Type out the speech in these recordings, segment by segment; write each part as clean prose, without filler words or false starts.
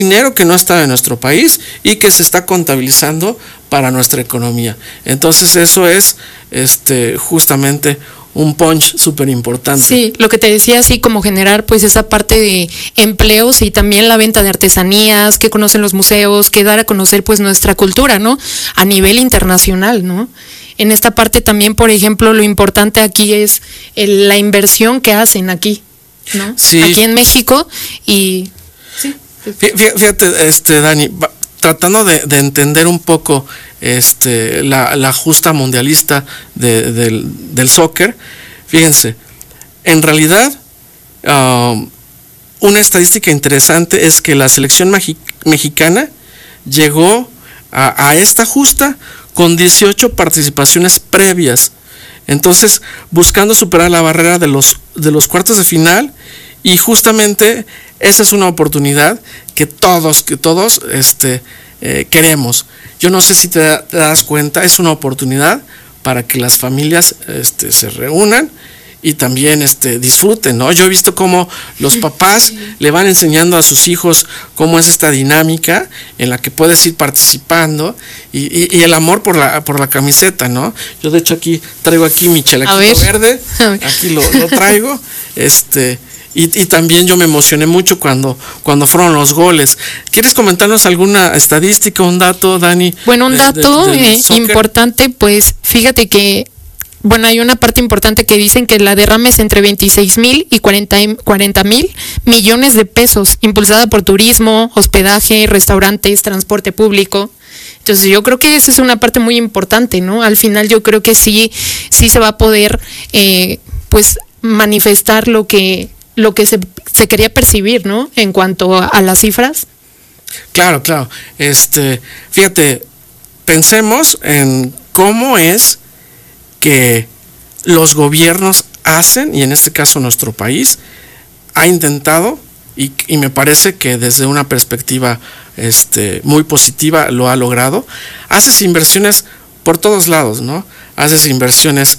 dinero que no está en nuestro país y que se está contabilizando para nuestra economía. Entonces eso es justamente un punch súper importante. Sí, lo que te decía, así como generar pues esa parte de empleos y también la venta de artesanías, que conocen los museos, que dar a conocer pues nuestra cultura, ¿no? A nivel internacional, ¿no? En esta parte también, por ejemplo, lo importante aquí es la inversión que hacen aquí, ¿no? Sí. Aquí en México y... Sí. Fíjate, Dani, tratando de entender un poco la justa mundialista del soccer, fíjense, en realidad una estadística interesante es que la selección mexicana llegó a esta justa con 18 participaciones previas, entonces buscando superar la barrera de los cuartos de final, y justamente esa es una oportunidad que todos queremos. Yo no sé si te das cuenta, es una oportunidad para que las familias se reúnan y también disfruten, ¿no? Yo he visto cómo los papás le van enseñando a sus hijos cómo es esta dinámica en la que puedes ir participando y el amor por la camiseta, ¿no? Yo de hecho traigo aquí mi chalequito verde, aquí lo traigo, y también yo me emocioné mucho cuando fueron los goles. ¿Quieres comentarnos alguna estadística, un dato, Dani? Bueno, un dato importante, pues fíjate que, bueno, hay una parte importante que dicen que la derrama es entre 26,000 y 40,000 millones de pesos, impulsada por turismo, hospedaje, restaurantes, transporte público. Entonces yo creo que esa es una parte muy importante, ¿no? Al final yo creo que sí se va a poder pues manifestar lo que se quería percibir, ¿no? En cuanto a las cifras. Claro. Fíjate, pensemos en cómo es que los gobiernos hacen, y en este caso nuestro país ha intentado, y me parece que desde una perspectiva muy positiva lo ha logrado. Haces inversiones por todos lados, ¿no? Haces inversiones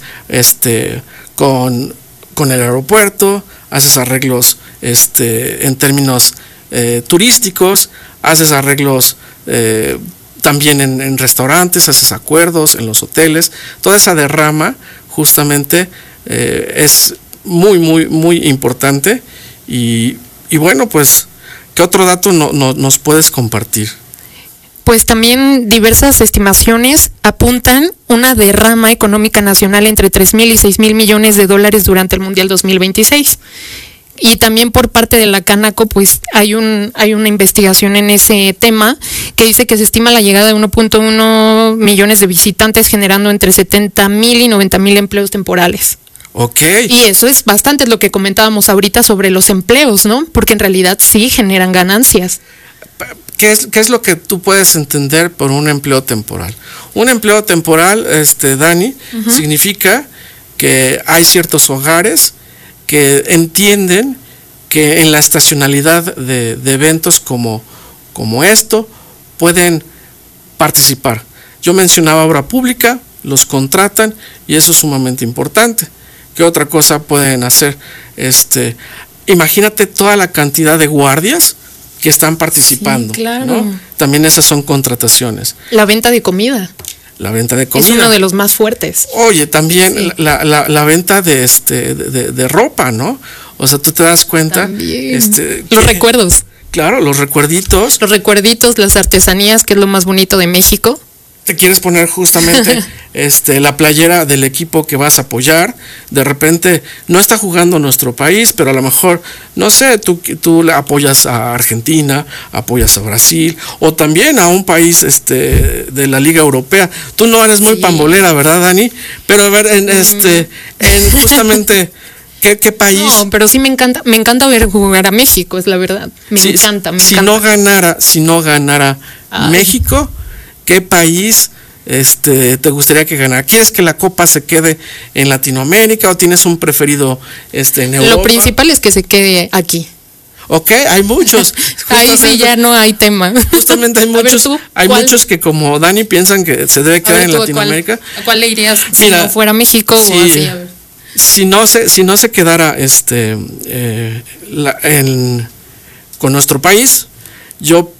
con el aeropuerto, haces arreglos en términos turísticos, haces arreglos también en restaurantes, haces acuerdos en los hoteles. Toda esa derrama justamente es muy, muy, muy importante. Y bueno, pues, ¿qué otro dato nos puedes compartir? Pues también diversas estimaciones apuntan una derrama económica nacional entre 3,000 y 6,000 millones de dólares durante el Mundial 2026. Y también por parte de la Canaco, pues hay una investigación en ese tema que dice que se estima la llegada de 1.1 millones de visitantes, generando entre 70,000 y 90,000 empleos temporales. Okay. Y eso es bastante lo que comentábamos ahorita sobre los empleos, ¿no? Porque en realidad sí generan ganancias. ¿Qué es lo que tú puedes entender por un empleo temporal? Un empleo temporal, Dani, significa que hay ciertos hogares que entienden que en la estacionalidad de eventos como esto pueden participar. Yo mencionaba obra pública, los contratan y eso es sumamente importante. ¿Qué otra cosa pueden hacer? Imagínate toda la cantidad de guardias que están participando, sí, claro, ¿no? También esas son contrataciones. La venta de comida. La venta de comida. Es uno de los más fuertes. Oye, también sí, la venta de ropa, ¿no? O sea, tú te das cuenta. Los recuerdos. Claro, los recuerditos. Los recuerditos, las artesanías, que es lo más bonito de México. Te quieres poner justamente la playera del equipo que vas a apoyar. De repente no está jugando nuestro país, pero a lo mejor, no sé, tú apoyas a Argentina, apoyas a Brasil, o también a un país de la Liga Europea. Tú no eres muy pambolera, ¿verdad, Dani? Pero a ver, en justamente ¿qué país? No, pero sí me encanta ver jugar a México, es la verdad. Me encanta. Si no ganara México, ¿qué país te gustaría que ganara? ¿Quieres que la Copa se quede en Latinoamérica o tienes un preferido en Europa? Lo principal es que se quede aquí. Ok, hay muchos. Ahí sí ya no hay tema. Justamente hay muchos que como Dani piensan que se debe quedar en Latinoamérica. ¿A cuál le irías si no fuera México o así? A ver. Si no se quedara con nuestro país, yo